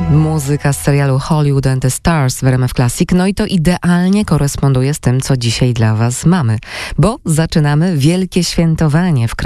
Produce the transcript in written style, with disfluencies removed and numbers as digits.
Muzyka z serialu Hollywood and the Stars w RMF Classic. No i to idealnie koresponduje z tym, co dzisiaj dla Was mamy, bo zaczynamy wielkie świętowanie w